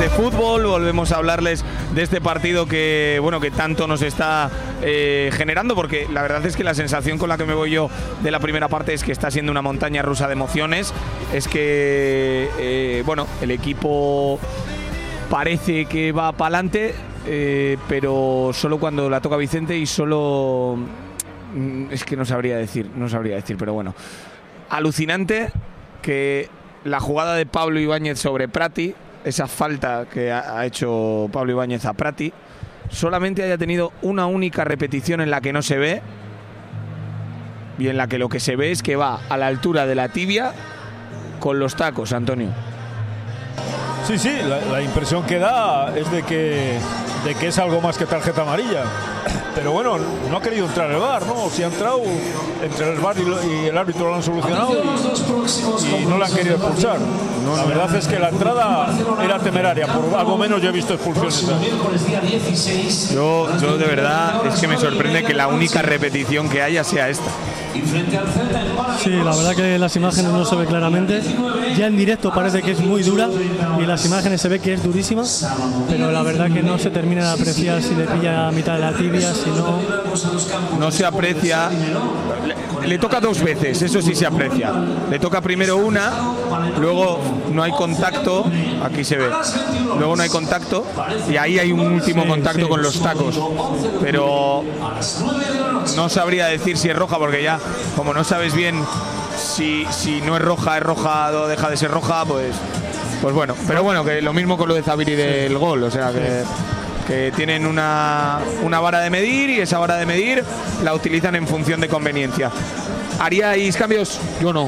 de fútbol, volvemos a hablarles de este partido que, bueno, que tanto nos está generando, porque la verdad es que la sensación con la que me voy yo de la primera parte es que está siendo una montaña rusa de emociones. Es que, bueno, el equipo parece que va para adelante, pero solo cuando la toca Vicente y solo... Es que no sabría decir, pero bueno. Alucinante que la jugada de Pablo Ibáñez sobre Prati, esa falta que ha hecho Pablo Ibáñez a Prati, solamente haya tenido una única repetición en la que no se ve, y en la que lo que se ve es que va a la altura de la tibia con los tacos, Antonio. Sí, la impresión que da es de que es algo más que tarjeta amarilla. Pero bueno, no ha querido entrar el VAR, ¿no? Si ha entrado, entre el VAR y el árbitro lo han solucionado y no le han querido expulsar. La verdad es que la entrada era temeraria, por algo menos yo he visto expulsiones. Yo de verdad es que me sorprende que la única repetición que haya sea esta. Sí, la verdad que las imágenes no se ve claramente. Ya en directo parece que es muy dura y en las imágenes se ve que es durísima, pero la verdad que no se termina de apreciar si le pilla a mitad de la tibia, si no... No se aprecia. Le toca dos veces, eso sí se aprecia. Le toca primero una, luego no hay contacto, aquí se ve. Luego no hay contacto y ahí hay un último contacto con los tacos. Pero no sabría decir si es roja, porque ya, como no sabes bien si no es roja o deja de ser roja, pues bueno. Pero bueno, que lo mismo con lo de Zabiri del gol, o sea que tienen una vara de medir y esa vara de medir la utilizan en función de conveniencia. ¿Haríais cambios? Yo no.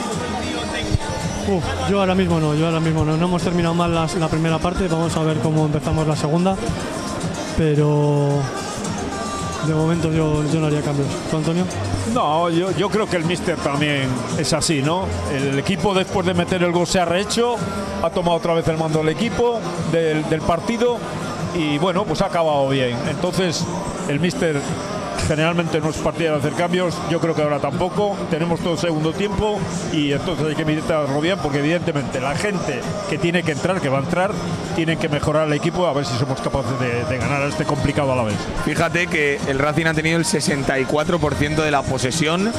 Yo ahora mismo no. No hemos terminado mal la primera parte, vamos a ver cómo empezamos la segunda, pero de momento yo no haría cambios. ¿Tú, Antonio? No, yo creo que el míster también es así, ¿no? El equipo, después de meter el gol, se ha rehecho, ha tomado otra vez el mando del equipo, del partido, y bueno, pues ha acabado bien. Entonces el míster generalmente no es partidario de hacer cambios, yo creo que ahora tampoco. Tenemos todo el segundo tiempo y entonces hay que meditarlo bien, porque evidentemente la gente que tiene que entrar, que va a entrar, tienen que mejorar el equipo, a ver si somos capaces de ganar a este complicado a la vez. Fíjate que el Racing ha tenido el 64% de la posesión,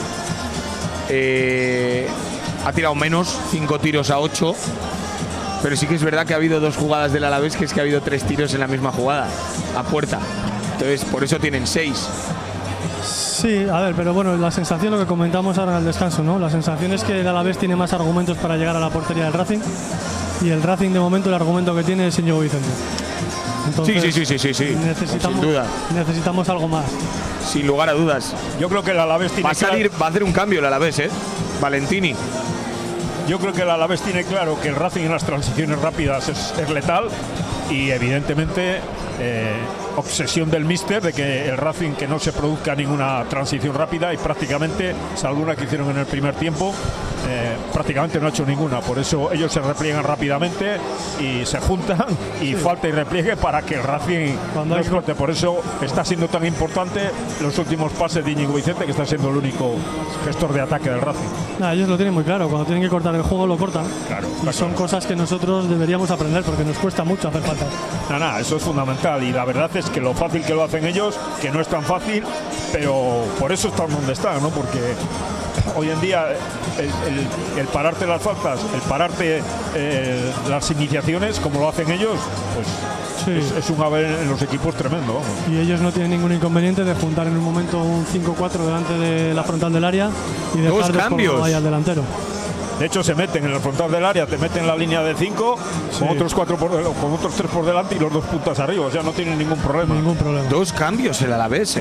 ha tirado menos, 5 tiros a 8. Pero sí que es verdad que ha habido dos jugadas del Alavés, que es que ha habido 3 tiros en la misma jugada, a puerta. Entonces, por eso tienen 6. Sí, a ver, pero bueno, la sensación, lo que comentamos ahora en el descanso, ¿no? La sensación es que el Alavés tiene más argumentos para llegar a la portería del Racing, y el Racing, de momento, el argumento que tiene es Íñigo Vicente. Entonces, sí. Sin duda. Necesitamos algo más. Sin lugar a dudas. Yo creo que el Alavés tiene va a hacer un cambio el Alavés, Valentini. Yo creo que el Alavés tiene claro que el Racing en las transiciones rápidas es letal, y evidentemente obsesión del míster de que el Racing, que no se produzca ninguna transición rápida, y prácticamente, salvo una que hicieron en el primer tiempo, prácticamente no ha hecho ninguna. Por eso ellos se repliegan rápidamente y se juntan y falta y repliegue para que el Racing no explote. Por eso está siendo tan importante los últimos pases de Íñigo Vicente, que está siendo el único gestor de ataque del Racing. Ellos lo tienen muy claro, cuando tienen que cortar el juego lo cortan. Claro, y son cosas que nosotros deberíamos aprender, porque nos cuesta mucho hacer falta. Eso es fundamental, y la verdad es que lo fácil que lo hacen ellos, que no es tan fácil, pero por eso están donde están, ¿no? Porque hoy en día el pararte las faltas, el pararte las iniciaciones, como lo hacen ellos, pues sí, es un haber en los equipos tremendo, vamos. Y ellos no tienen ningún inconveniente de juntar en un momento un 5-4 delante de la frontal del área y dejar de forma ahí al delantero. De hecho, se meten en el frontal del área, te meten la línea de 5, con otros 3 por delante y los 2 puntas arriba. O sea, no tienen ningún problema. 2 cambios el Alavés,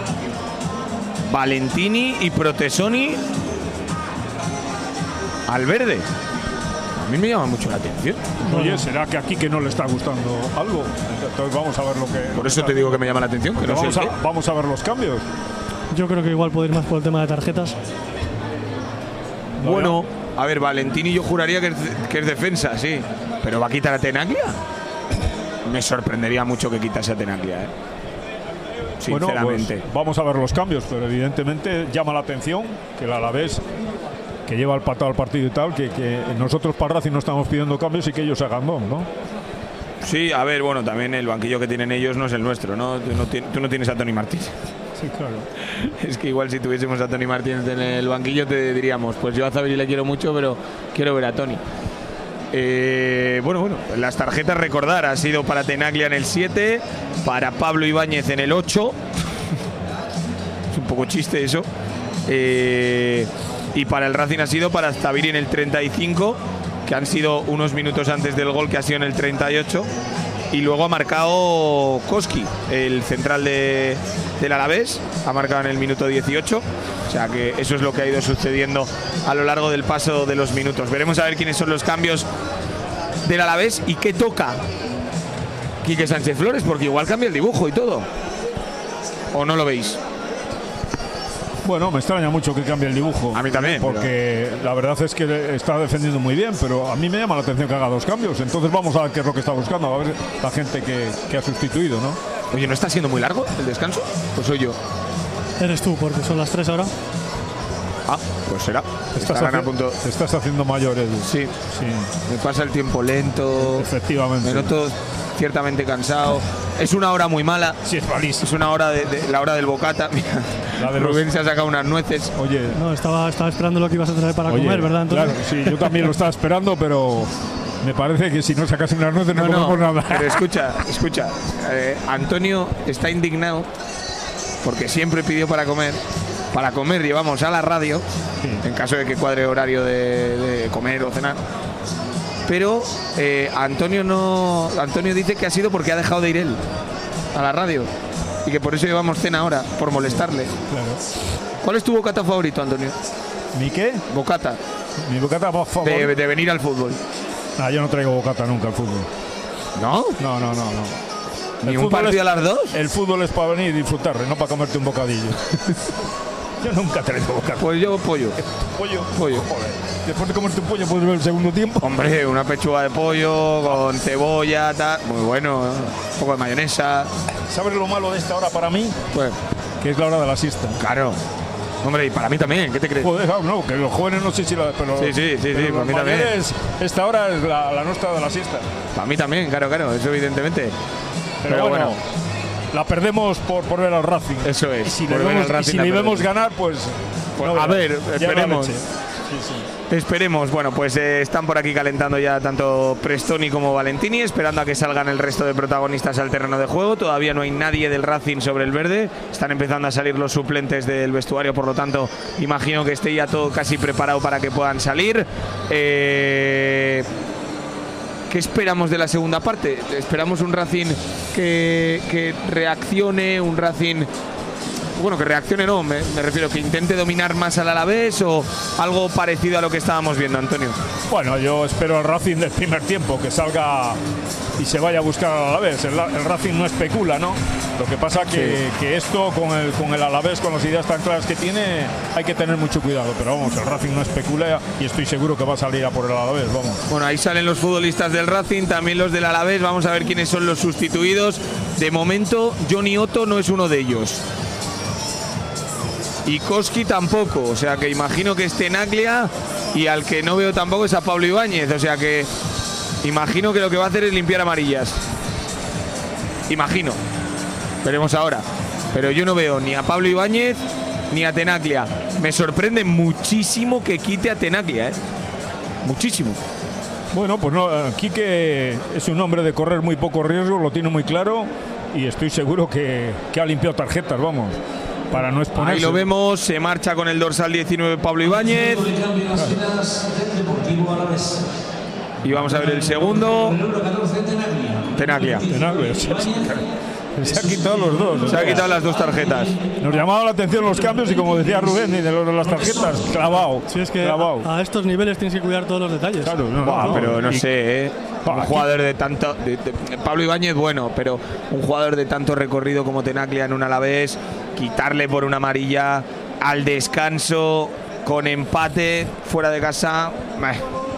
Valentini y Protesoni al verde. A mí me llama mucho la atención. Oye, ¿será que aquí que no le está gustando algo? Entonces vamos a ver lo que... Por eso te digo que me llama la atención. Que no vamos a ver los cambios. Yo creo que igual puede ir más por el tema de tarjetas. Bueno, a ver, Valentini yo juraría que es defensa, sí. Pero ¿va a quitar a Tenaglia? Me sorprendería mucho que quitase a Tenaglia, sinceramente. Bueno, pues vamos a ver los cambios, pero evidentemente llama la atención que el Alavés, que lleva el patado al partido y tal, que nosotros para Racing no estamos pidiendo cambios y que ellos hagan dos, ¿no? Sí, a ver, bueno, también el banquillo que tienen ellos no es el nuestro, ¿no? Tú no tienes a Toni Martínez. Sí, claro. Es que igual si tuviésemos a Toni Martínez en el banquillo te diríamos, pues yo a Zabiri le quiero mucho, pero quiero ver a Toni. Bueno, las tarjetas recordar, ha sido para Tenaglia en el 7, para Pablo Ibáñez en el 8. Es un poco chiste eso. Y para el Racing ha sido para Zabiri en el 35, que han sido unos minutos antes del gol, que ha sido en el 38. Y luego ha marcado Koski, el central del Alavés, ha marcado en el minuto 18. O sea que eso es lo que ha ido sucediendo a lo largo del paso de los minutos. Veremos a ver quiénes son los cambios del Alavés y qué toca Quique Sánchez Flores, porque igual cambia el dibujo y todo. ¿O no lo veis? Bueno, me extraña mucho que cambie el dibujo. A mí también. Porque la verdad es que está defendiendo muy bien, pero a mí me llama la atención que haga 2 cambios. Entonces vamos a ver qué es lo que está buscando, a ver la gente que ha sustituido, ¿no? Oye, ¿no está siendo muy largo el descanso? Pues soy yo. Eres tú, porque son las 3 ahora. Ah, pues será. Te estás haciendo mayor, Edu. Sí. Me pasa el tiempo lento. Efectivamente. Me noto ciertamente cansado. Es una hora muy mala. Sí, es malísimo. Es una hora la hora del bocata. Mira, Rubén se ha sacado unas nueces. Oye. No, estaba esperando lo que ibas a traer para comer, ¿verdad? Entonces, claro, sí, yo también lo estaba esperando, pero me parece que si no sacas unas nueces no comemos nada. Pero escucha. Antonio está indignado porque siempre pidió para comer. Para comer llevamos a la radio, sí, en caso de que cuadre horario de comer o cenar. Pero Antonio dice que ha sido porque ha dejado de ir él a la radio y que por eso llevamos cena ahora, por molestarle. Claro. ¿Cuál es tu bocata favorito, Antonio? ¿Mi qué? Bocata. Mi bocata favorita. De venir al fútbol. Yo no traigo bocata nunca al fútbol. ¿No? No. ¿Ni un partido a las 2? El fútbol es para venir y disfrutar, no para comerte un bocadillo. Yo nunca traigo bocata. Pues yo pollo. ¿Pollo? Pollo. Joder. Después de comerte un pollo puedes ver el segundo tiempo. Hombre, una pechuga de pollo con cebolla, tal, muy bueno, un poco de mayonesa. ¿Sabes lo malo de esta hora para mí? Pues, que es la hora de la siesta. Claro. Hombre, y para mí también, ¿qué te crees? Joder, no, que los jóvenes no sé si la... Pero, sí, para mí también. Esta hora es la nuestra de la siesta. Para mí también, claro, eso evidentemente. Pero bueno, la perdemos por ver al Racing. Eso es. Y si le vemos ganar, pues no, a ver, esperemos. Sí. Esperemos. Bueno, pues están por aquí calentando ya tanto Prestoni como Valentini, esperando a que salgan el resto de protagonistas al terreno de juego. Todavía no hay nadie del Racing sobre el verde. Están empezando a salir los suplentes del vestuario, por lo tanto, imagino que esté ya todo casi preparado para que puedan salir. ¿Qué esperamos de la segunda parte? ¿Esperamos un Racing que reaccione, un Racing... Bueno, que reaccione no, me refiero que intente dominar más al Alavés o algo parecido a lo que estábamos viendo, Antonio? Bueno, yo espero al Racing del primer tiempo, que salga y se vaya a buscar al Alavés. El Racing no especula, ¿no? Lo que pasa que esto con el Alavés, con las ideas tan claras que tiene, hay que tener mucho cuidado. Pero vamos, el Racing no especula y estoy seguro que va a salir a por el Alavés, vamos. Bueno, ahí salen los futbolistas del Racing, también los del Alavés. Vamos a ver quiénes son los sustituidos. De momento, Johnny Otto no es uno de ellos. Y Koski tampoco, o sea que imagino que es Tenaglia, y al que no veo tampoco es a Pablo Ibáñez, o sea que imagino que lo que va a hacer es limpiar amarillas. Imagino. Veremos ahora. Pero yo no veo ni a Pablo Ibáñez ni a Tenaglia. Me sorprende muchísimo que quite a Tenaglia, muchísimo. Bueno, pues no, Quique es un hombre de correr muy poco riesgo, lo tiene muy claro y estoy seguro que ha limpiado tarjetas, vamos. Para no exponerse. Ahí lo vemos, se marcha con el dorsal 19 Pablo Ibáñez. Y vamos a ver el segundo. Tenaglia. Se ha quitado los dos. Se ha quitado las dos tarjetas. Nos llamaba la atención los cambios y como decía Rubén, y de las tarjetas, clavado. Sí, es que a estos niveles tienes que cuidar todos los detalles. Claro, pero no sé, un jugador de tanto... Pablo Ibáñez, bueno, pero un jugador de tanto recorrido como Tenaglia en un Alavés, quitarle por una amarilla al descanso, con empate, fuera de casa...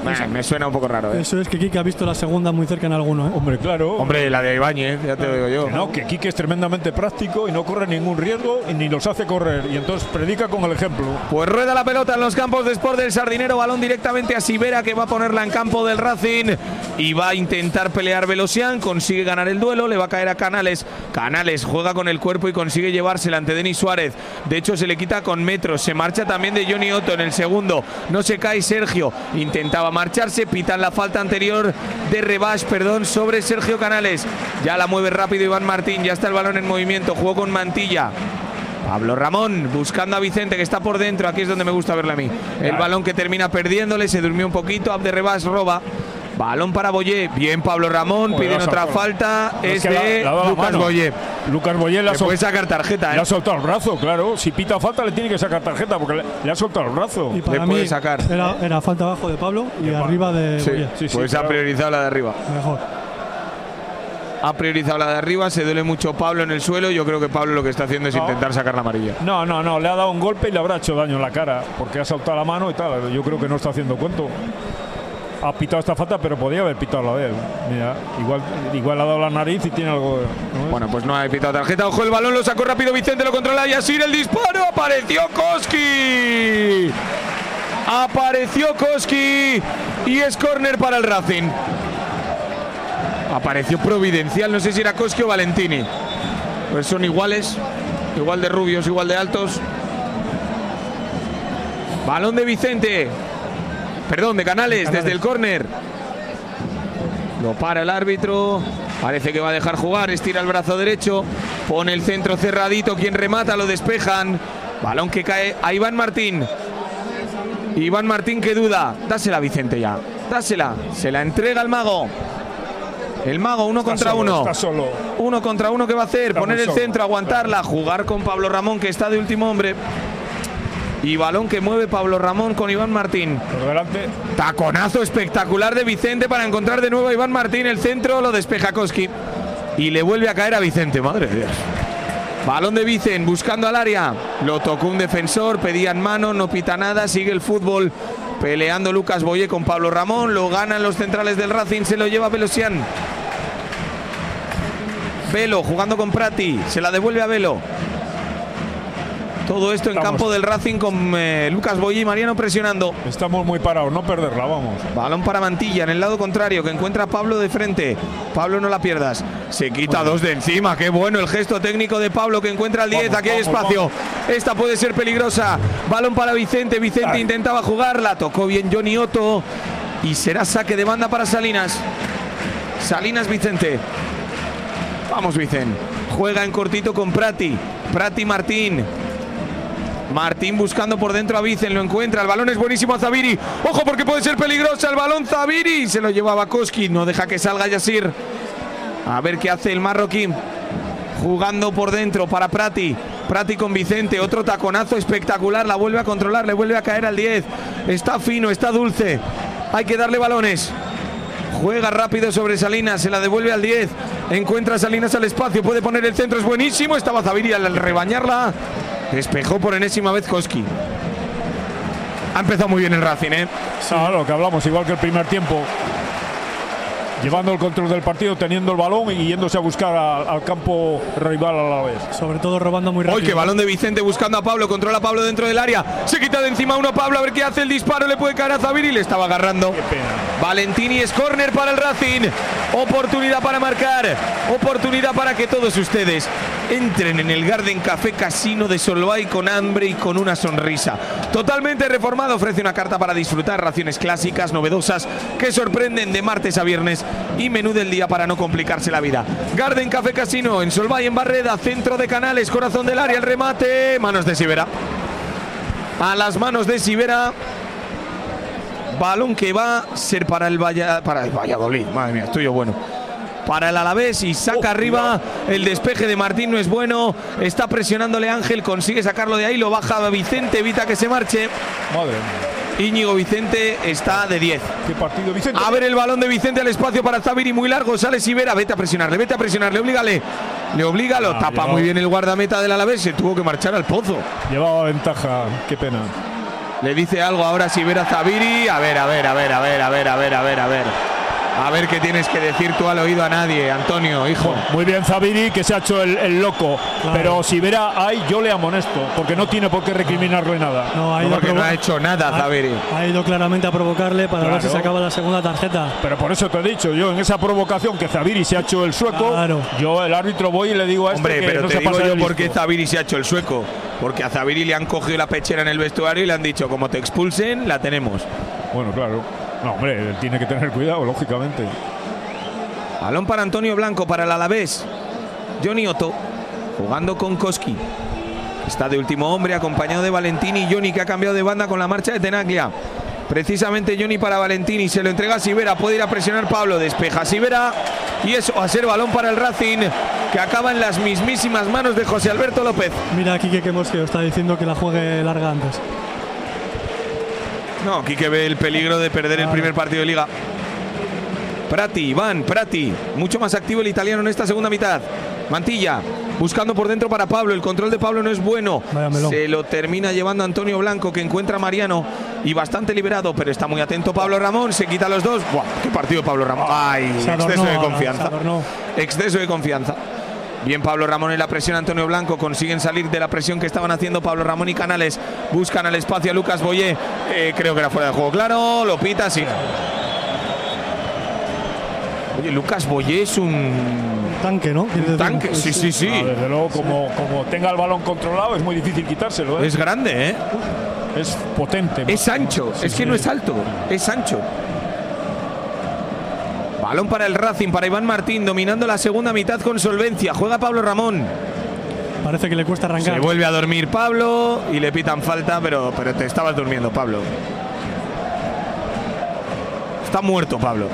Me suena un poco raro. Eso es que Quique ha visto la segunda muy cerca en alguno. Hombre, claro. Hombre, la de Ibáñez, ya te lo digo yo. No, que Quique es tremendamente práctico y no corre ningún riesgo y ni los hace correr. Y entonces predica con el ejemplo. Pues rueda la pelota en los campos de Sport del Sardinero. Balón directamente a Sivera, que va a ponerla en campo del Racing. Y va a intentar pelear Velosian. Consigue ganar el duelo. Le va a caer a Canales. Canales juega con el cuerpo y consigue llevársela ante Denis Suárez. De hecho, se le quita con metros. Se marcha también de Johnny Otto en el segundo. No se cae Sergio. Intentaba marcharse. Pitan la falta anterior de Rebash, sobre Sergio Canales. Ya la mueve rápido Iván Martín. Ya está el balón en movimiento. Juego con Mantilla. Pablo Ramón buscando a Vicente, que está por dentro. Aquí es donde me gusta verle a mí. El balón que termina perdiéndole. Se durmió un poquito. Abderrebas roba. Balón para Boyé. Bien Pablo Ramón. Piden otra falta. Es de Lucas Boyé. Lucas Boyé le puede sacar tarjeta. Le ha soltado el brazo, claro. Si pita falta le tiene que sacar tarjeta porque le ha soltado el brazo. Y para le mí puede sacar. Era falta abajo de Pablo y arriba de Boyé. Sí, pues ha priorizado la de arriba. Mejor. Ha priorizado la de arriba, se duele mucho Pablo en el suelo. Yo creo que Pablo lo que está haciendo es intentar sacar la amarilla. No, le ha dado un golpe y le habrá hecho daño en la cara porque ha saltado la mano y tal. Yo creo que no está haciendo cuento. Ha pitado esta falta, pero podía haber pitado la de él. Mira, igual ha dado la nariz y tiene algo. ¿No? Bueno, pues no ha pitado tarjeta. Ojo, el balón lo sacó rápido Vicente, lo controla Yasir, el disparo. Apareció Koski. Apareció Koski y es córner para el Racing. Apareció providencial, no sé si era Koski o Valentini. Pues son iguales, igual de rubios, igual de altos. Balón de Vicente. Perdón, de Canales, desde el córner. Lo para el árbitro. Parece que va a dejar jugar. Estira el brazo derecho. Pone el centro cerradito. Quien remata, lo despejan. Balón que cae a Iván Martín. Iván Martín que duda. Dásela a Vicente ya. Dásela. Se la entrega al mago. El mago, uno contra uno. Está solo. Uno contra uno, ¿qué va a hacer? Poner el centro, aguantarla. Jugar con Pablo Ramón, que está de último hombre. Y balón que mueve Pablo Ramón con Iván Martín. Por delante. Taconazo espectacular de Vicente para encontrar de nuevo a Iván Martín. El centro lo despeja Koski. Y le vuelve a caer a Vicente, madre de Dios. Balón de Vicen buscando al área. Lo tocó un defensor, pedían mano, no pita nada. Sigue el fútbol peleando Lucas Boyé con Pablo Ramón. Lo ganan los centrales del Racing, se lo lleva Velosian. Velo jugando con Prati, se la devuelve a Velo. Todo esto en campo del Racing con Lucas Boyé y Mariano presionando. Estamos muy parados, no perderla, vamos. Balón para Mantilla en el lado contrario, que encuentra a Pablo de frente. Pablo, no la pierdas. Se quita dos de encima. Qué bueno el gesto técnico de Pablo, que encuentra al 10. Aquí hay espacio. Esta puede ser peligrosa. Balón para Vicente. Vicente intentaba jugarla. Tocó bien Johnny Otto. Y será saque de banda para Salinas. Salinas Vicente. Vamos, Vicente. Juega en cortito con Prati. Prati Martín. Martín buscando por dentro a Vicen, lo encuentra, el balón es buenísimo a Zaviri, ojo porque puede ser peligrosa el balón. Zaviri se lo llevaba Koski, no deja que salga Yasir. A ver qué hace el marroquí, jugando por dentro para Prati. Prati con Vicente, otro taconazo espectacular, la vuelve a controlar, le vuelve a caer al 10. Está fino, está dulce, hay que darle balones. Juega rápido sobre Salinas, se la devuelve al 10. Encuentra a Salinas al espacio, puede poner el centro, es buenísimo. Estaba Zaviri al rebañarla. Despejó por enésima vez Koski. Ha empezado muy bien el Racing, ¿eh? Sí. Lo que hablamos, igual que el primer tiempo. Llevando el control del partido, teniendo el balón y yéndose a buscar al campo rival a la vez. Sobre todo robando muy rápido. ¡Uy, qué balón de Vicente buscando a Pablo! Controla a Pablo dentro del área. Se quita de encima uno a Pablo, a ver qué hace el disparo. Le puede caer a Zaviri, le estaba agarrando. Qué pena. Valentini es córner para el Racing. Oportunidad para marcar. Oportunidad para que todos ustedes entren en el Garden Café Casino de Solvay con hambre y con una sonrisa. Totalmente reformado, ofrece una carta para disfrutar, raciones clásicas, novedosas, que sorprenden de martes a viernes y menú del día para no complicarse la vida. Garden Café Casino en Solvay, en Barreda, centro de Canales, corazón del área, el remate, manos de Sivera. A las manos de Sivera. Balón que va a ser para el Valladolid. Madre mía, estoy yo bueno. Para el Alavés y saca arriba. El despeje de Martín no es bueno. Está presionándole Ángel, consigue sacarlo de ahí. Lo baja Vicente, evita que se marche. Madre mía. Íñigo Vicente está de 10. ¿Qué partido, Vicente? A ver el balón de Vicente al espacio para Zaviri, muy largo. Sale Sivera, vete a presionarle, oblígale. Le obliga, lo tapa muy bien el guardameta del Alavés. Se tuvo que marchar al pozo. Llevaba ventaja, qué pena. Le dice algo ahora Sivera a Zabiri. A ver. A ver qué tienes que decir tú al oído a nadie, Antonio, hijo. Muy bien Zabiri, que se ha hecho el loco. Claro. Pero Sivera, yo le amonesto, porque no tiene por qué recriminarle nada. Porque no ha hecho nada Zabiri. Ha ido claramente a provocarle para ver si se acaba la segunda tarjeta. Pero por eso te he dicho, yo en esa provocación que Zabiri se ha hecho el sueco, yo el árbitro voy y le digo a Hombre, que pero no te se digo pasa yo de por qué listo. Zabiri se ha hecho el sueco. Porque a Zabiri le han cogido la pechera en el vestuario y le han dicho, como te expulsen, la tenemos. Bueno, claro. No, hombre, él tiene que tener cuidado, lógicamente. Balón para Antonio Blanco, para el Alavés. Johnny Otto, jugando con Koski. Está de último hombre, acompañado de Valentini y Johnny, que ha cambiado de banda con la marcha de Tenaglia. Precisamente Johnny para Valentini, se lo entrega a Sivera, puede ir a presionar Pablo, despeja a Sivera. Y eso va a ser balón para el Racing, que acaba en las mismísimas manos de José Alberto López. Mira, Quique, que Mosqueo está diciendo que la juegue larga antes. No, Quique ve el peligro de perder el primer partido de Liga. Prati, mucho más activo el italiano en esta segunda mitad. Mantilla, buscando por dentro para Pablo, el control de Pablo no es bueno. Se lo termina llevando Antonio Blanco, que encuentra a Mariano y bastante liberado, pero está muy atento Pablo Ramón, se quita los dos. ¡Buah! ¡Qué partido Pablo Ramón! ¡Ay! Exceso de confianza. Exceso de confianza. Bien Pablo Ramón en la presión, Antonio Blanco, consiguen salir de la presión que estaban haciendo Pablo Ramón y Canales. Buscan al espacio a Lucas Boyé, creo que era fuera de juego, claro, lo pita, sí. Oye, Lucas Boyé es un tanque, ¿no? Un tanque, sí. Desde luego, como tenga el balón controlado, es muy difícil quitárselo. Es grande, ¿eh? Es potente. Es ancho, es que no es alto, es ancho. Balón para el Racing, para Iván Martín, dominando la segunda mitad con solvencia. Juega Pablo Ramón. Parece que le cuesta arrancar. Se vuelve a dormir Pablo y le pitan falta, pero te estabas durmiendo, Pablo. Está muerto, Pablo.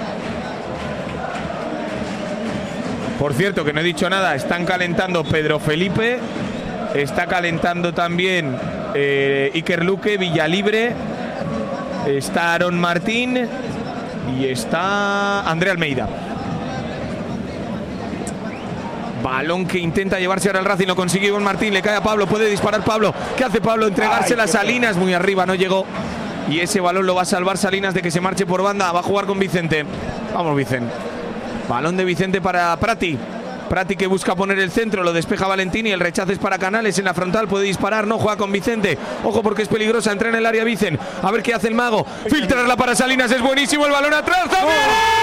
Por cierto, que no he dicho nada, están calentando Pedro Felipe, está calentando también Iker Luque, Villalibre, está Aaron Martín y está André Almeida. Balón que intenta llevarse ahora el Racing, lo consigue Iván Martín, le cae a Pablo, puede disparar Pablo. ¿Qué hace Pablo? Entregársela a Salinas, muy arriba, no llegó. Y ese balón lo va a salvar Salinas de que se marche por banda, va a jugar con Vicente. Vamos, Vicente. Balón de Vicente para Prati. Prati que busca poner el centro, lo despeja Valentini, el rechazo es para Canales en la frontal, puede disparar, no juega con Vicente. Ojo porque es peligrosa, entra en el área Vicen. A ver qué hace el mago. Filtrarla para Salinas, es buenísimo el balón atrás. ¡Zabiri!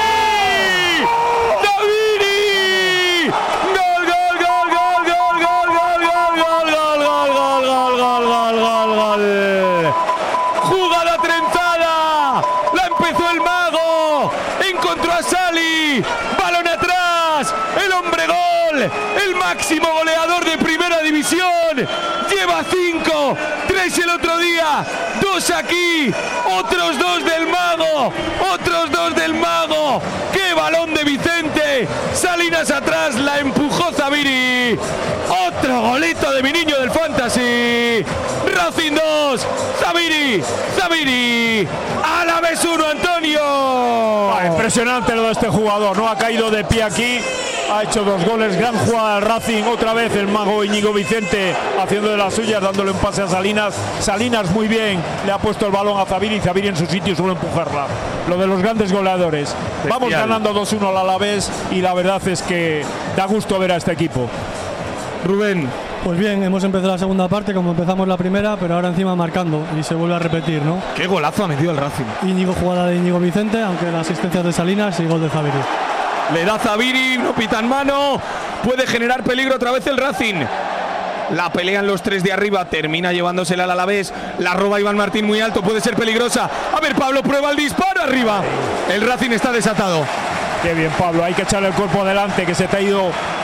¡Zabiri! ¡Gol, gol, gol, gol, gol, gol, gol, gol, gol, gol, gol, gol, gol! ¡Jugada trenzada! ¡La empezó el mago! ¡Encontró a Sali! ¡Balón atrás! ¡El hombre gol! ¡El máximo goleador de primera división! ¡Lleva 5! ¡3 el otro día! ¡2 aquí! ¡Otros 2 del mago! ¡Otros 2 del mago! ¡Qué balón de Vicente! Salinas atrás, la empujó Zabiri. ¡Otro golito de mi niño del Fantasy! ¡Racing 2! ¡Zabiri! ¡Alavés 1, Antonio! Impresionante lo de este jugador, no ha caído de pie aquí, ha hecho 2 goles, gran jugada del Racing, otra vez el mago Íñigo Vicente haciendo de las suyas, dándole un pase a Salinas. Salinas muy bien, le ha puesto el balón a Zabiri y Zabiri en su sitio suele empujarla. Lo de los grandes goleadores. Vamos ganando 2-1 al Alavés y la verdad es que da gusto ver a este equipo. Rubén. Pues bien, hemos empezado la segunda parte como empezamos la primera, pero ahora encima marcando y se vuelve a repetir, ¿no? Qué golazo ha metido el Racing. Íñigo, jugada de Íñigo Vicente, aunque la asistencia de Salinas y gol de Zabiri. Le da Zabiri, no pitan mano, puede generar peligro otra vez el Racing. La pelean los 3 de arriba, termina llevándosela al Alavés, la roba Iván Martín muy alto, puede ser peligrosa. A ver, Pablo prueba el disparo arriba. El Racing está desatado. Qué bien, Pablo, hay que echarle el cuerpo adelante, que se te ha ido.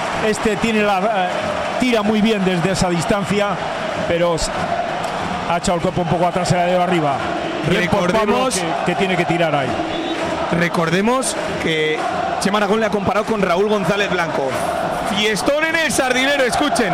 Tira muy bien desde esa distancia, pero ha echado el cuerpo un poco atrás, se la dio arriba. Recordemos que tiene que tirar ahí. Recordemos que Chema Aragón le ha comparado con Raúl González Blanco. Fiestón en el Sardinero, escuchen.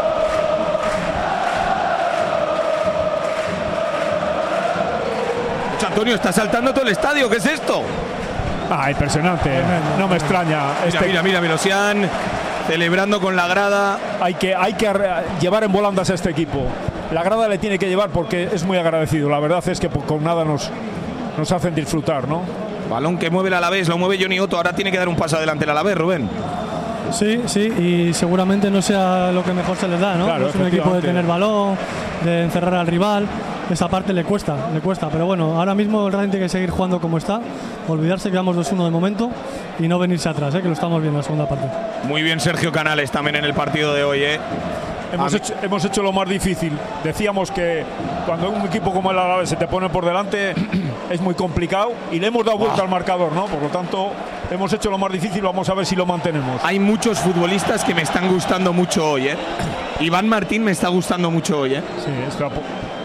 Antonio, está saltando todo el estadio, ¿qué es esto? Impresionante, no me extraña. Mira, Melosian celebrando con la grada. Hay que llevar en volandas a este equipo. la grada le tiene que llevar porque es muy agradecido. La verdad es que con nada nos hacen disfrutar, ¿no? Balón que mueve el Alavés, lo mueve Johnny Otto. Ahora tiene que dar un paso adelante el Alavés, Rubén. Sí, y seguramente no sea lo que mejor se les da, ¿no? Claro, es un equipo de tener balón, de encerrar al rival. Esa parte le cuesta, pero bueno, ahora mismo el Racing tiene que seguir jugando como está, olvidarse que vamos 2-1 de momento y no venirse atrás, que lo estamos viendo en la segunda parte. Muy bien Sergio Canales también en el partido de hoy, Hemos hecho lo más difícil. Decíamos que cuando un equipo como el Alavés se te pone por delante es muy complicado y le hemos dado vuelta al marcador, ¿no? Por lo tanto, hemos hecho lo más difícil, vamos a ver si lo mantenemos. Hay muchos futbolistas que me están gustando mucho hoy, Iván Martín me está gustando mucho hoy, Sí, es que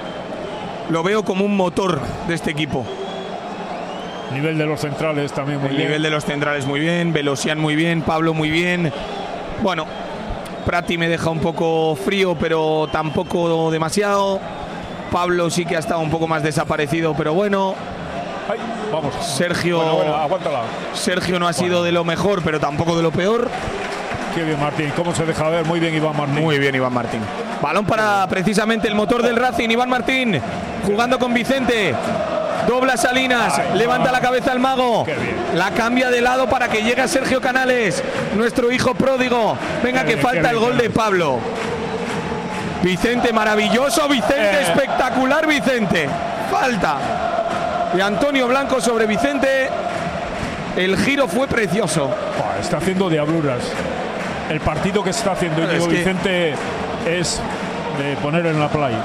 lo veo como un motor de este equipo. Nivel de los centrales también muy bien. El nivel de los centrales muy bien, Velosian muy bien, Pablo muy bien. Bueno, Prati me deja un poco frío, pero tampoco demasiado. Pablo sí que ha estado un poco más desaparecido, pero bueno. Ay, vamos. Sergio, bueno, aguántala. Sergio no ha sido de lo mejor, pero tampoco de lo peor. Qué bien Martín, cómo se deja ver. Muy bien Iván Martín. Muy bien Iván Martín. Balón para precisamente el motor del Racing, Iván Martín, jugando con Vicente. Dobla Salinas, levanta la cabeza el mago, la cambia de lado para que llegue a Sergio Canales, nuestro hijo pródigo. Venga, que falta el gol de Pablo. Vicente, maravilloso Vicente, espectacular Vicente. Falta de Antonio Blanco sobre Vicente. El giro fue precioso. Está haciendo diabluras. El partido que está haciendo Vicente es de poner en la playa.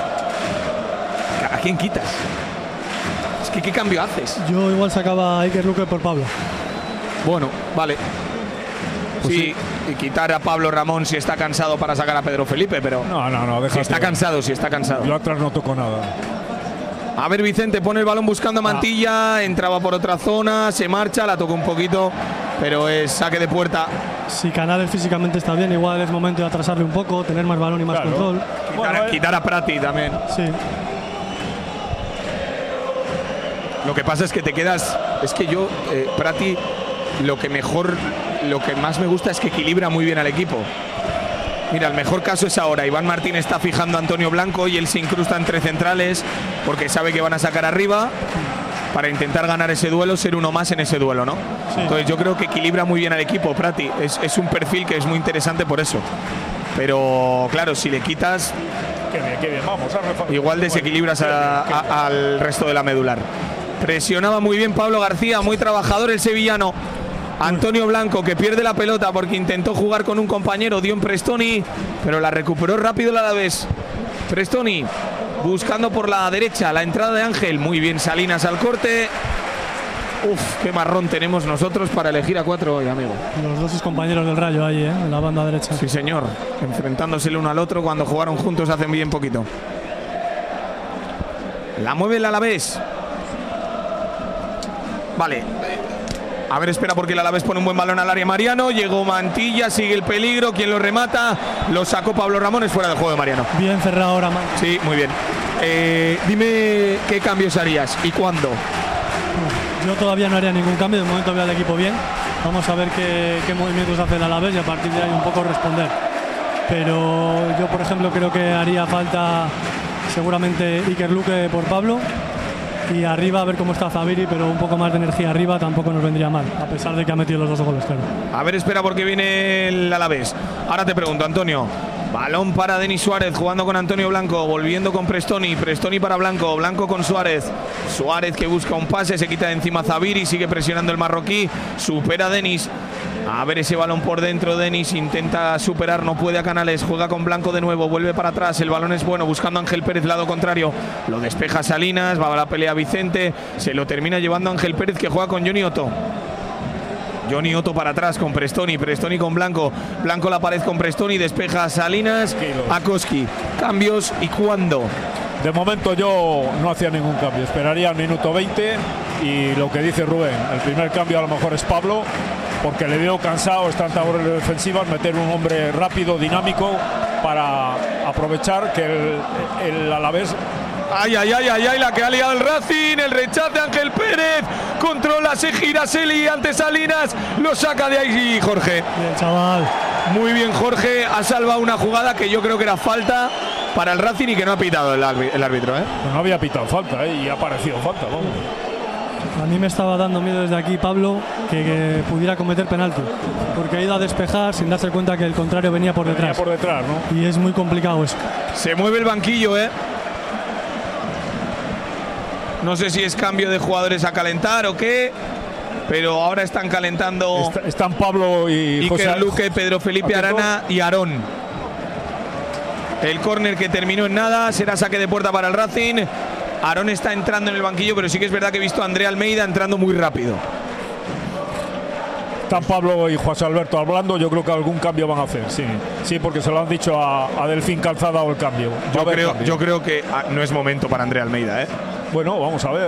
¿A quién quitas? ¿Qué cambio haces? Yo igual sacaba a Iker Luque por Pablo. Bueno, vale. Pues sí, y quitar a Pablo Ramón si está cansado para sacar a Pedro Felipe, pero no, déjate. Si está cansado. Yo atrás no toco nada. A ver, Vicente pone el balón buscando a Mantilla, entraba por otra zona, se marcha, la tocó un poquito, pero es saque de puerta. Si Canales físicamente está bien, igual es momento de atrasarle un poco, tener más balón y más control. Quitar a Prati también. Sí. Lo que pasa es que te quedas. Es que yo, Prati, lo que más me gusta es que equilibra muy bien al equipo. Mira, el mejor caso es ahora. Iván Martín está fijando a Antonio Blanco y él se incrusta entre centrales porque sabe que van a sacar arriba para intentar ganar ese duelo, ser uno más en ese duelo, ¿no? Sí. Entonces yo creo que equilibra muy bien al equipo, Prati. Es un perfil que es muy interesante por eso. Pero claro, si le quitas. Qué bien, vamos. Igual desequilibras al resto de la medular. Presionaba muy bien Pablo García, muy trabajador el sevillano. Antonio Blanco, que pierde la pelota porque intentó jugar con un compañero, dio en Prestoni, pero la recuperó rápido el Alavés. Prestoni buscando por la derecha la entrada de Ángel. Muy bien Salinas al corte. Uf, qué marrón tenemos nosotros para elegir a 4 hoy, amigo. Los dos compañeros del Rayo ahí, en la banda derecha. Sí, señor. Enfrentándose el uno al otro cuando jugaron juntos hace bien poquito. La mueve el Alavés. Vale. A ver, espera porque el Alavés pone un buen balón al área Mariano. Llegó Mantilla, sigue el peligro. ¿Quién lo remata? Lo sacó Pablo Ramón, es fuera del juego de Mariano. Bien cerrado ahora, man. Sí, muy bien. Dime qué cambios harías y cuándo. Yo todavía no haría ningún cambio, de momento veo al equipo bien. Vamos a ver qué movimientos hace el Alavés y a partir de ahí un poco responder. Pero yo, por ejemplo, creo que haría falta seguramente Iker Luque por Pablo. Y arriba a ver cómo está Zaviri, pero un poco más de energía arriba tampoco nos vendría mal, a pesar de que ha metido los 2 goles, claro. A ver, espera porque viene el Alavés. Ahora te pregunto, Antonio. Balón para Denis Suárez, jugando con Antonio Blanco, volviendo con Prestoni. Prestoni para Blanco, Blanco con Suárez. Suárez que busca un pase, se quita de encima Zaviri, sigue presionando el marroquí, supera a Denis. A ver ese balón por dentro, Denis intenta superar, no puede a Canales, juega con Blanco de nuevo, vuelve para atrás, el balón es bueno, buscando a Ángel Pérez, lado contrario, lo despeja Salinas, va a la pelea Vicente, se lo termina llevando Ángel Pérez que juega con Johnny Otto. Johnny Otto para atrás con Prestoni, Prestoni con Blanco, Blanco la pared con Prestoni, despeja a Salinas, a Koski. Cambios y cuándo. De momento yo no hacía ningún cambio, esperaría al minuto 20 y lo que dice Rubén, el primer cambio a lo mejor es Pablo, porque le veo cansado, está en tablas defensivas, meter un hombre rápido, dinámico, para aprovechar que el Alavés. Ay, la que ha liado el Racing, el rechace de Ángel Pérez, controla, se gira, Seli ante Salinas, lo saca de ahí Jorge. Bien, chaval. Muy bien Jorge, ha salvado una jugada que yo creo que era falta. para el Racing y que no ha pitado el árbitro, ¿eh? No había pitado falta, y ha parecido falta, vamos. A mí me estaba dando miedo desde aquí, Pablo, que pudiera cometer penalti, porque ha ido a despejar sin darse cuenta que el contrario venía por detrás. Venía por detrás, ¿no? Y es muy complicado eso. Se mueve el banquillo, ¿eh? No sé si es cambio de jugadores a calentar o qué, pero ahora están calentando. Están Pablo y José Iker Luque, Pedro Felipe Arana y Aarón. El córner que terminó en nada, será saque de puerta para el Racing. Aarón está entrando en el banquillo, pero sí que es verdad que he visto a André Almeida entrando muy rápido. Están Pablo y José Alberto hablando, yo creo que algún cambio van a hacer, sí, porque se lo han dicho a Delfín Calzada o el cambio. Yo creo que no es momento para André Almeida, ¿eh? Bueno, vamos a ver.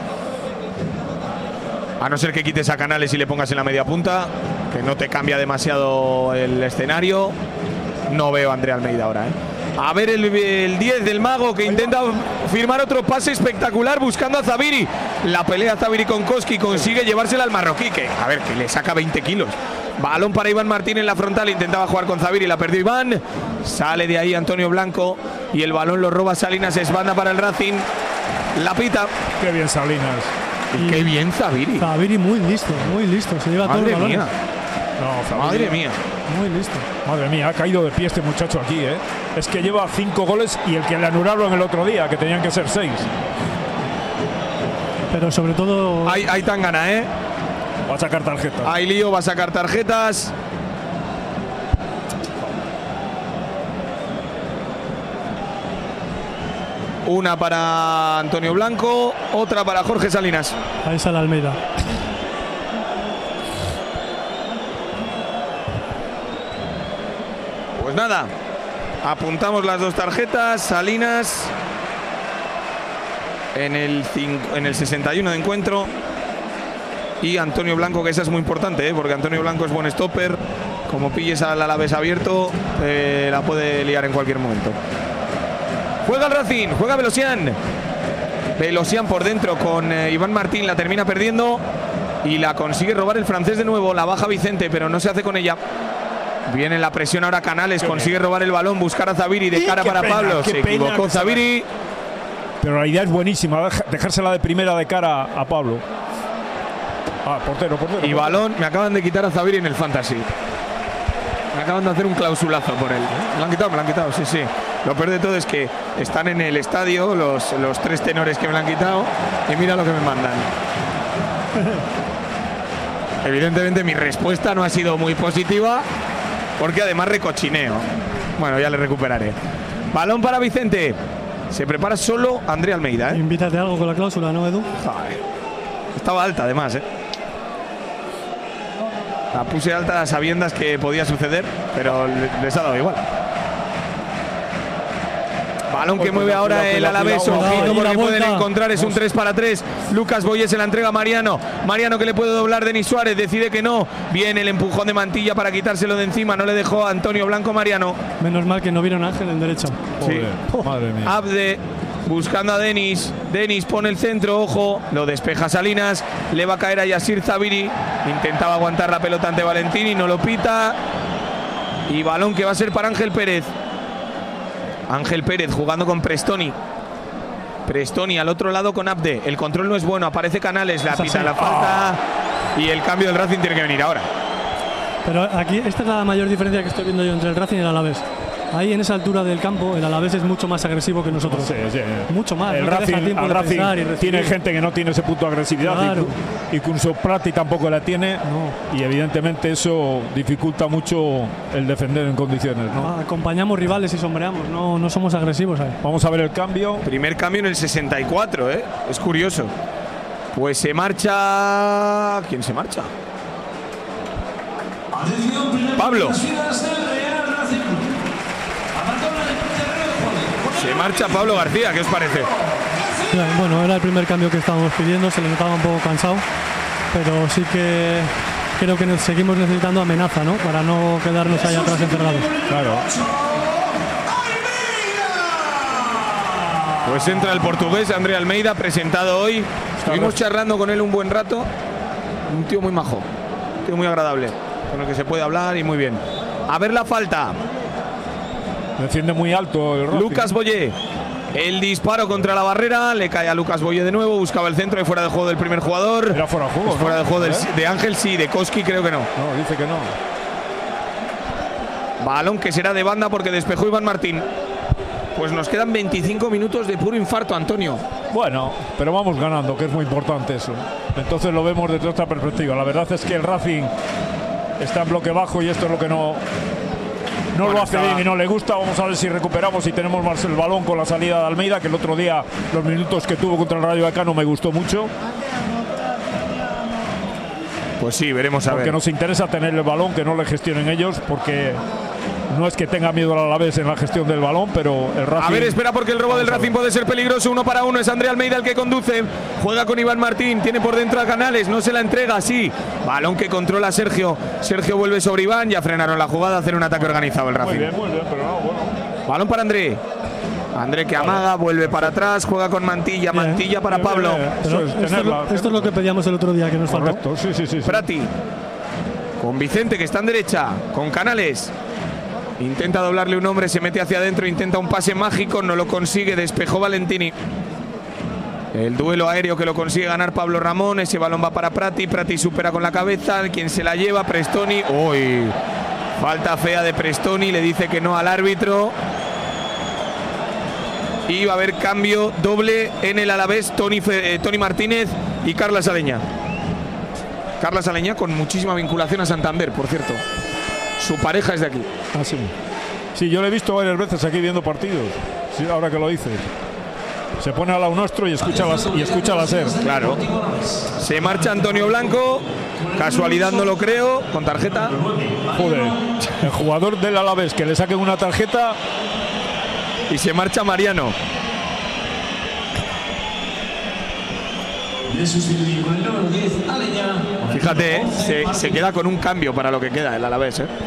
A no ser que quites a Canales y le pongas en la media punta, que no te cambia demasiado el escenario. No veo a André Almeida ahora, ¿eh? A ver el 10 del Mago, que intenta firmar otro pase espectacular buscando a Zabiri. La pelea Zabiri con Koski, consigue llevársela al marroquí, que a ver, que le saca 20 kilos. Balón para Iván Martín en la frontal, intentaba jugar con Zabiri, la perdió Iván. Sale de ahí Antonio Blanco y el balón lo roba Salinas, es banda para el Racing. La pita. Qué bien Salinas. Y qué bien Zabiri. Zabiri muy listo, se lleva todo el balón. Mía. No, Madre mía. Muy listo. Madre mía, ha caído de pie este muchacho aquí, ¿eh? Es que lleva 5 goles y el que le anularon el otro día, que tenían que ser 6. Pero sobre todo. Hay tangana, ¿eh? Va a sacar tarjetas. Hay lío, va a sacar tarjetas. Una para Antonio Blanco, otra para Jorge Salinas. Ahí sale Almeida. Pues nada, apuntamos las dos tarjetas. Salinas en el 61 de encuentro y Antonio Blanco, que esa es muy importante, porque Antonio Blanco es buen stopper. Como pilles al Alavés abierto, la puede liar en cualquier momento. Juega el Racing, juega Velosian. Velosian por dentro con Iván Martín, la termina perdiendo y la consigue robar el francés de nuevo. La baja Vicente, pero no se hace con ella. Viene la presión ahora Canales, consigue robar el balón, buscar a Zabiri de cara para Pablo. Se equivocó Zabiri. Pero la idea es buenísima, dejársela de primera de cara a Pablo. Portero. Y balón, me acaban de quitar a Zabiri en el Fantasy. Me acaban de hacer un clausulazo por él. Me lo han quitado, sí. Lo peor de todo es que están en el estadio los 3 tenores que me lo han quitado y mira lo que me mandan. Evidentemente mi respuesta no ha sido muy positiva porque además recochineo. Bueno, ya le recuperaré. Balón para Vicente. Se prepara solo André Almeida, ¿eh? Invítate algo con la cláusula, ¿no, Edu? Joder. Estaba alta además, ¿eh? La puse alta a sabiendas que podía suceder, pero les ha dado igual. Balón que mueve ahora el Alavés, ojito porque pueden encontrar, es un 3 para 3. Lucas Boyes se la entrega a Mariano. Mariano que le puede doblar, Denis Suárez decide que no. Viene el empujón de Mantilla para quitárselo de encima, no le dejó a Antonio Blanco Mariano. Menos mal que no vieron a Ángel en derecha. Sí. Madre mía. Abde buscando a Denis. Denis pone el centro, ojo, lo despeja Salinas. Le va a caer a Yasir Zabiri. Intentaba aguantar la pelota ante Valentini, no lo pita. Y balón que va a ser para Ángel Pérez. Ángel Pérez jugando con Prestoni. Prestoni al otro lado con Abde. El control no es bueno, aparece Canales, la pita la falta. Y el cambio del Racing tiene que venir ahora. Pero aquí, esta es la mayor diferencia que estoy viendo yo entre el Racing y el Alavés. Ahí en esa altura del campo, el Alavés es mucho más agresivo que nosotros. Sí. Mucho más. El no Racing tiene gente que no tiene ese punto de agresividad. Claro. Y Kunso Prati tampoco la tiene. No. Y evidentemente eso dificulta mucho el defender en condiciones, ¿no? Acompañamos rivales y sombreamos, no somos agresivos ahí. Vamos a ver el cambio. Primer cambio en el 64, ¿eh? Es curioso. Pues se marcha. ¿Quién se marcha? Pablo. Se marcha Pablo García, ¿qué os parece? Bueno, era el primer cambio que estábamos pidiendo, se le notaba un poco cansado, pero sí que creo que seguimos necesitando amenaza, ¿no? Para no quedarnos ahí atrás encerrados. Claro. Pues entra el portugués André Almeida, presentado hoy. Estuvimos charlando con él un buen rato. Un tío muy majo, un tío muy agradable, con el que se puede hablar y muy bien. A ver la falta. Defiende muy alto el Racing. Lucas Boyé. El disparo contra la barrera, le cae a Lucas Boyé de nuevo, buscaba el centro y fuera de juego del primer jugador. Era fuera de juego. Pues fuera de juego de Ángel, sí, de Koski creo que no. No, dice que no. Balón que será de banda porque despejó Iván Martín. Pues nos quedan 25 minutos de puro infarto, Antonio. Bueno, pero vamos ganando, que es muy importante eso. Entonces lo vemos desde otra perspectiva. La verdad es que el Racing está en bloque bajo y esto es lo que no lo hace bien y no le gusta. Vamos a ver si recuperamos y tenemos más el balón con la salida de Almeida, que el otro día los minutos que tuvo contra el Rayo Vallecano me gustó mucho. Pues sí, veremos a ver. Porque nos interesa tener el balón, que no le gestionen ellos, porque no es que tenga miedo al Alavés en la gestión del balón, pero el Racing… A ver, espera, porque el robo del Racing puede ser peligroso. 1 para 1, es André Almeida el que conduce. Juega con Iván Martín, tiene por dentro a Canales, no se la entrega, sí. Balón que controla Sergio. Sergio vuelve sobre Iván, ya frenaron la jugada, hacer un ataque organizado el Racing. Muy bien, pero no, bueno. Balón para André. André que amaga, vuelve para atrás, juega con Mantilla, Bien. Mantilla para Bien, Pablo. Esto es lo que pedíamos el otro día, que nos faltó. Correcto, sí. Prati. Con Vicente, que está en derecha, con Canales. Intenta doblarle un hombre, se mete hacia adentro, intenta un pase mágico, no lo consigue, despejó Valentini. El duelo aéreo que lo consigue ganar Pablo Ramón, ese balón va para Prati, Prati supera con la cabeza, quien se la lleva, Prestoni. ¡Uy! Falta fea de Prestoni, le dice que no al árbitro. Y va a haber cambio doble en el Alavés, Tony Martínez y Carla Saleña. Carla Saleña con muchísima vinculación a Santander, por cierto. Su pareja es de aquí. Ah, sí. Sí, yo lo he visto varias veces aquí viendo partidos. Sí, ahora que lo dices. Se pone al lado nuestro y escucha la SER. Claro. Se marcha Antonio Blanco. Casualidad no lo creo. Con tarjeta. Joder. El jugador del Alavés que le saquen una tarjeta. Y se marcha Mariano. Fíjate, se queda con un cambio para lo que queda el Alavés, ¿eh?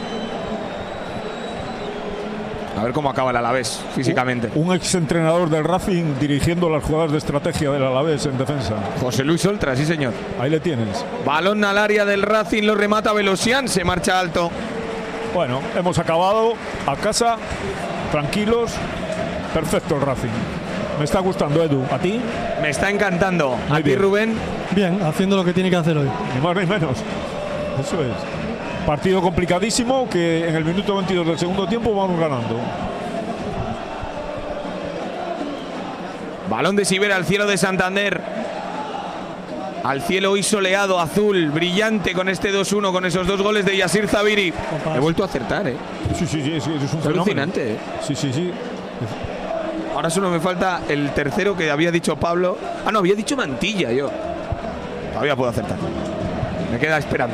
A ver cómo acaba el Alavés físicamente. Un exentrenador del Racing dirigiendo las jugadas de estrategia del Alavés en defensa. José Luis Oltra, sí señor. Ahí le tienes. Balón al área del Racing, lo remata Velosian, se marcha alto. Bueno, hemos acabado a casa, tranquilos. Perfecto el Racing. Me está gustando, Edu. ¿A ti? Me está encantando. Muy ¿A ti, bien. Rubén? Bien, haciendo lo que tiene que hacer hoy. Ni más ni menos. Eso es. Partido complicadísimo que en el minuto 22 del segundo tiempo vamos ganando. Balón de Sivera al cielo de Santander. Al cielo hoy soleado, azul, brillante con este 2-1, con esos 2 goles de Yasir Zabiri. He vuelto a acertar, ¿eh? Sí, es un fenómeno. Alucinante, ¿eh? Sí. Ahora solo me falta el tercero que había dicho Pablo. Ah, no, había dicho Mantilla yo. Todavía puedo acertar. Me queda esperanza.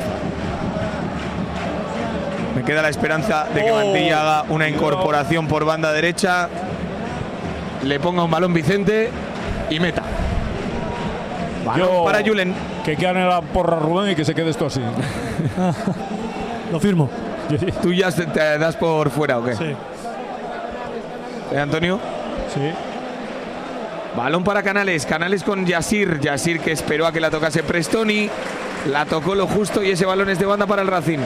Me queda la esperanza de que Mantilla haga una incorporación por banda derecha, le ponga un balón Vicente y meta. Balón para Julen. Que gane la porra Rubén y que se quede esto así. Lo firmo. ¿Tú ya te das por fuera o qué? Sí. Antonio. Sí. Balón para Canales. Canales con Yasir. Yasir que esperó a que la tocase Prestoni. La tocó lo justo y ese balón es de banda para el Racing.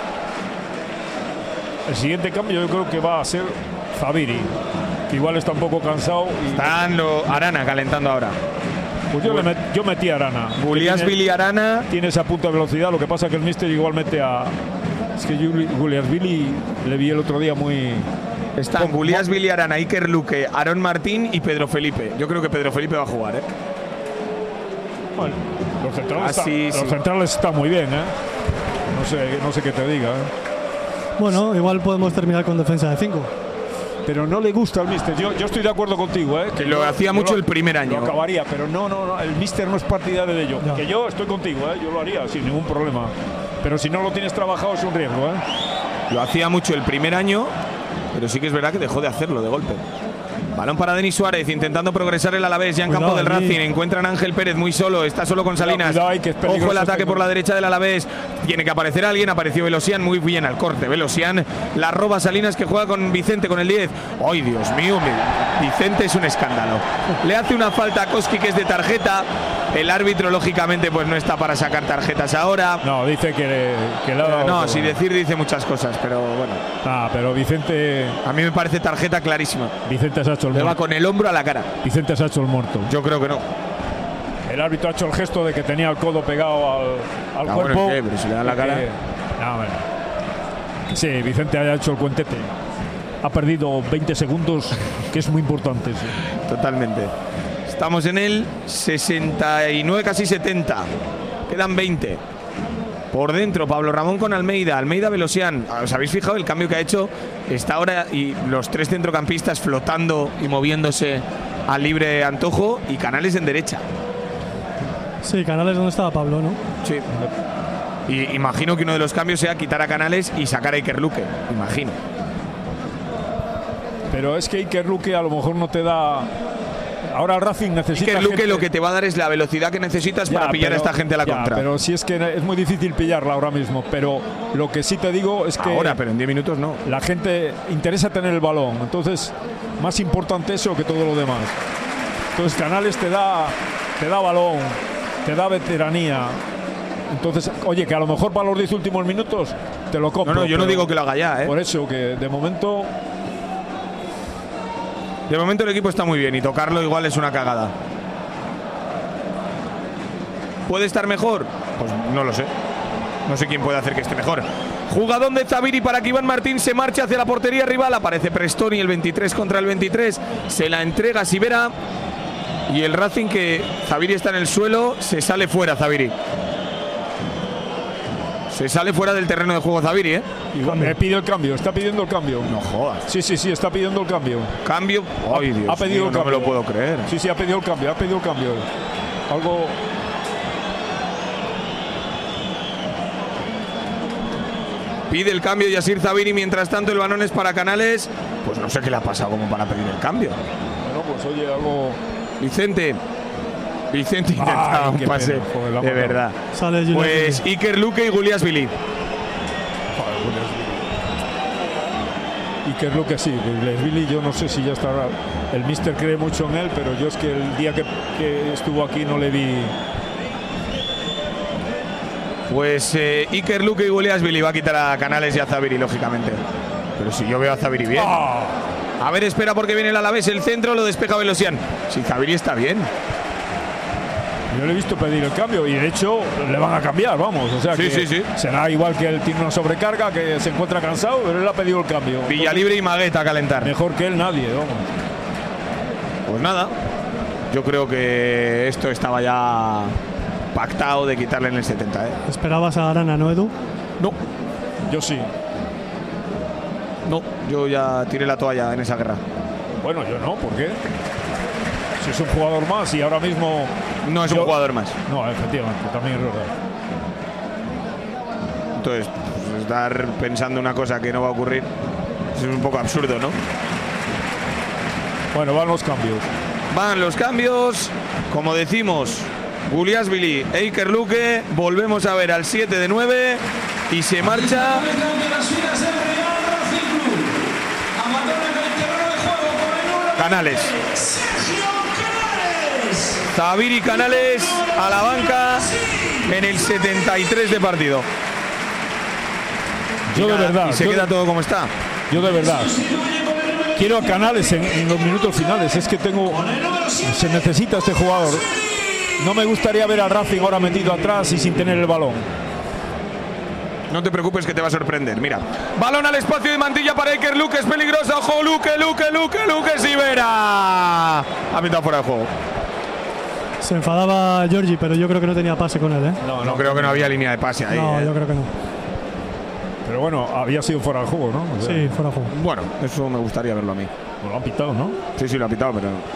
El siguiente cambio yo creo que va a ser Zabiri, que igual está un poco cansado. Están Arana calentando ahora. Pues yo metí a Arana. Guliasvili Arana. Tiene esa punta de velocidad, lo que pasa que el míster igual mete a… Es que Guliasvili le vi el otro día muy… Están Guliasvili Arana, Iker Luque, Aarón Martín y Pedro Felipe. Yo creo que Pedro Felipe va a jugar, ¿eh? Bueno, los centrales están muy bien, ¿eh? No sé qué te diga, ¿eh? Bueno, igual podemos terminar con defensa de 5. Pero no le gusta al míster. Yo estoy de acuerdo contigo, ¿eh? Que lo hacía mucho el primer año. Lo acabaría, pero no, el míster no es partidario de ello. No. Que yo estoy contigo, ¿eh? Yo lo haría sin ningún problema. Pero si no lo tienes trabajado es un riesgo, ¿eh? Lo hacía mucho el primer año, pero sí que es verdad que dejó de hacerlo de golpe. Balón para Denis Suárez, intentando progresar el Alavés, ya en campo del Racing. Encuentran a Ángel Pérez muy solo, está solo con Salinas. Ojo el ataque por la derecha del Alavés. Tiene que aparecer alguien, apareció Velosian muy bien al corte. Velosian la roba Salinas, que juega con Vicente con el 10. ¡Ay, Dios mío! Vicente es un escándalo. Le hace una falta a Koski, que es de tarjeta. El árbitro, lógicamente, pues no está para sacar tarjetas ahora. No, dice que le ha dado. No, si decir dice muchas cosas, pero bueno. Pero Vicente. A mí me parece tarjeta clarísima. Vicente se ha hecho el muerto. Le va con el hombro a la cara. Vicente se ha hecho el muerto. Yo creo que no. El árbitro ha hecho el gesto de que tenía el codo pegado al cuerpo. Bueno, ¿qué? Pero si le da la cara. Bueno. Sí, Vicente ha hecho el cuentete. Ha perdido 20 segundos, que es muy importante. Sí. Totalmente. Estamos en el 69, casi 70. Quedan 20. Por dentro, Pablo Ramón con Almeida. Almeida-Velosian. ¿Os habéis fijado el cambio que ha hecho? Está ahora y los tres centrocampistas flotando y moviéndose a libre antojo y Canales en derecha. Sí, Canales donde estaba Pablo, ¿no? Sí. Y imagino que uno de los cambios sea quitar a Canales y sacar a Iker Luque. Imagino. Pero es que Iker Luque a lo mejor no te da. Ahora el Racing necesita. Iker Luque lo que te va a dar es la velocidad que necesitas para pillar a esta gente a la contra. Pero si es que es muy difícil pillarla ahora mismo. Pero lo que sí te digo es que. Ahora, pero en 10 minutos no. La gente interesa tener el balón. Entonces, más importante eso que todo lo demás. Entonces, Canales te da balón, te da veteranía. Entonces, oye, que a lo mejor para los 10 últimos minutos te lo compro. No, yo no digo que lo haga ya, ¿eh? Por eso, que de momento. De momento el equipo está muy bien y tocarlo igual es una cagada. ¿Puede estar mejor? Pues no lo sé. No sé quién puede hacer que esté mejor. Jugadón de Zaviri para que Iván Martín se marche hacia la portería rival. Aparece Prestoni, el 23 contra el 23. Se la entrega Sivera. Y el Racing, que Zaviri está en el suelo, se sale fuera Zaviri. Se sale fuera del terreno de juego Zaviri, ¿eh? Pide el cambio, está pidiendo el cambio. No jodas. Sí, está pidiendo el cambio. Cambio. Ay, Dios ha pedido mío, el cambio. No me lo puedo creer. Sí, ha pedido el cambio, Algo. Pide el cambio Yasir Zaviri, mientras tanto el balón es para Canales. Pues no sé qué le ha pasado como para pedir el cambio. Bueno, pues oye, algo. Vicente intentaba un pase, joder, de verdad. Pues Iker Luque y Guliasvili. Iker Luque sí, Guliasvili yo no sé si ya estará. El míster cree mucho en él, pero yo es que el día que estuvo aquí no le vi. Pues Iker Luque y Guliasvili va a quitar a Canales y a Zaviri, lógicamente. Pero si yo veo a Zaviri bien. A ver, espera porque viene el Alavés, el centro lo despeja Velosian. Si Zaviri está bien. Yo le he visto pedir el cambio y de hecho le van a cambiar, vamos. O sea sí, que sí. Será igual que él tiene una sobrecarga, que se encuentra cansado, pero él ha pedido el cambio. Villalibre y Magueta a calentar. Mejor que él nadie, vamos. Pues nada, yo creo que esto estaba ya pactado de quitarle en el 70, ¿eh? ¿Esperabas a Arana, no, Edu? No. Yo sí. No, yo ya tiré la toalla en esa guerra. Bueno, yo no, ¿por qué? Si es un jugador más y ahora mismo. No es un jugador más. No, efectivamente, también es verdad. Entonces, pues, estar pensando una cosa que no va a ocurrir es un poco absurdo, ¿no? Bueno, van los cambios. Van los cambios, como decimos, Guliasvili, Iker Luque, volvemos a ver al 7 de 9 y se marcha. Canales. Zaviri Canales a la banca en el 73 de partido. Yo de verdad. Y se queda todo como está. Yo de verdad. Quiero a Canales en los minutos finales. Es que se necesita este jugador. No me gustaría ver al Racing ahora metido atrás y sin tener el balón. No te preocupes que te va a sorprender. Mira, balón al espacio de Mantilla para Iker Luque, es peligrosa. Ojo, Luque, Sivera. Ha pitado fuera de juego. Se enfadaba Giorgi, pero yo creo que no tenía pase con él, ¿eh? No creo que no había línea de pase ahí. No, yo creo que no. Pero bueno, había sido fuera de juego, ¿no? O sea, sí, fuera de juego. Bueno, eso me gustaría verlo a mí. Lo han pitado, ¿no? Sí, lo ha pitado,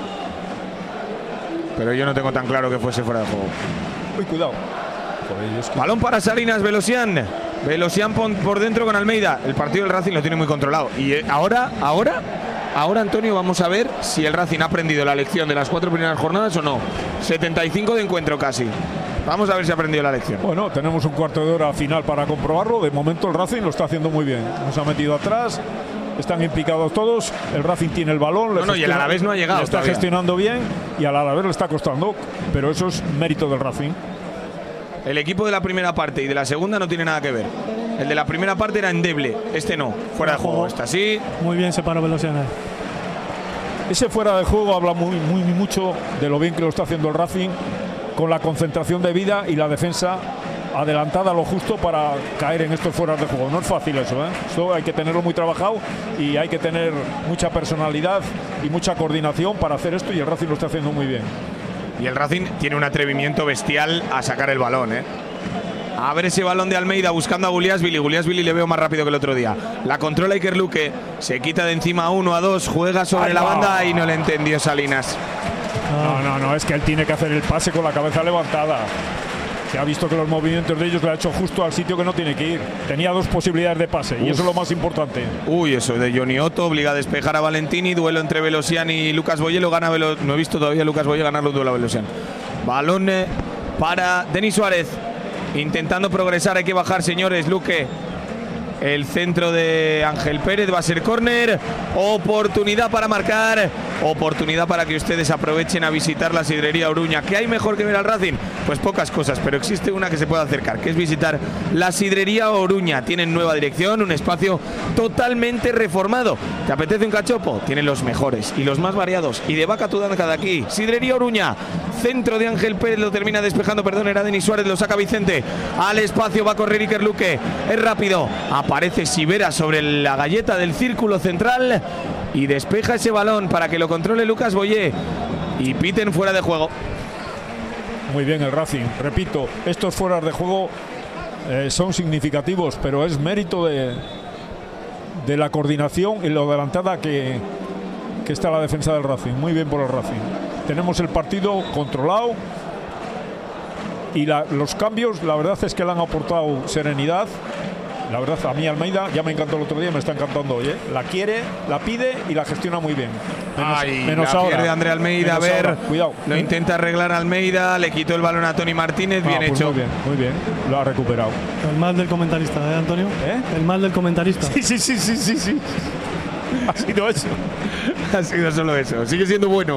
pero yo no tengo tan claro que fuese fuera de juego. Uy, cuidado. Joder, es que... Balón para Salinas, Velosian por dentro con Almeida. El partido del Racing lo tiene muy controlado. Y ahora, Antonio, vamos a ver si el Racing ha aprendido la lección de las 4 primeras jornadas o no. 75 de encuentro casi. Vamos a ver si ha aprendido la lección. Bueno, tenemos un cuarto de hora final para comprobarlo. De momento el Racing lo está haciendo muy bien. Nos ha metido atrás están implicados todos. El Racing tiene el balón. Y el Alavés no ha llegado. Lo está gestionando bien y al Alavés le está costando, pero eso es mérito del Racing. El equipo de la primera parte y de la segunda no tiene nada que ver. El de la primera parte era endeble, este no. Fuera de juego, está así. Muy bien separado Velociana. Ese fuera de juego habla mucho de lo bien que lo está haciendo el Racing, con la concentración de vida y la defensa adelantada a lo justo para caer en estos fueras de juego. No es fácil eso, ¿eh? Esto hay que tenerlo muy trabajado y hay que tener mucha personalidad y mucha coordinación para hacer esto, y el Racing lo está haciendo muy bien. Y el Racing tiene un atrevimiento bestial a sacar el balón, ¿eh? A ver ese balón de Almeida buscando a Guliasvili. Guliasvili le veo más rápido que el otro día. La controla Iker Luque. Se quita de encima a 1, a 2. Juega sobre la banda y no le entendió Salinas. No, es que él tiene que hacer el pase con la cabeza levantada. Se ha visto que los movimientos de ellos le ha hecho justo al sitio que no tiene que ir. Tenía 2 posibilidades de pase y eso es lo más importante. Uy, eso de Johnny Otto obliga a despejar a Valentini. Duelo entre Velosian y Lucas Boye. Lo gana no he visto todavía a Lucas Boye ganarlo duelo a Velosian. Balón para Denis Suárez. Intentando progresar, hay que bajar, señores. Luque, el centro de Ángel Pérez, va a ser córner. Oportunidad para marcar, oportunidad para que ustedes aprovechen a visitar la sidrería Oruña. ¿Qué hay mejor que ver al Racing? Pues pocas cosas, pero existe una que se puede acercar, que es visitar la sidrería Oruña. Tienen nueva dirección, un espacio totalmente reformado. ¿Te apetece un cachopo? Tienen los mejores y los más variados. Y de vaca tudanca de aquí, sidrería Oruña. Centro de Ángel Pérez, lo termina despejando, perdón, era Denis Suárez, lo saca Vicente. Al espacio va a correr Iker Luque, es rápido. Aparece Sivera sobre la galleta del círculo central y despeja ese balón para que lo controle Lucas Boye y piten fuera de juego. Muy bien el Racing, repito, estos fueras de juego son significativos, pero es mérito de la coordinación y lo adelantada que está la defensa del Racing. Muy bien por el Racing. Tenemos el partido controlado y los cambios, la verdad es que le han aportado serenidad. La verdad, a mí Almeida ya me encantó el otro día, me está encantando hoy, ¿eh? La quiere, la pide y la gestiona muy bien. Menos la ahora. Pierde André Almeida, a ver, ahora. Cuidado. Lo intenta arreglar Almeida, le quitó el balón a Tony Martínez, bien pues hecho. Muy bien, lo ha recuperado. El mal del comentarista, ¿eh, Antonio? El mal del comentarista. Sí. Ha sido eso. Ha sido solo eso, sigue siendo bueno.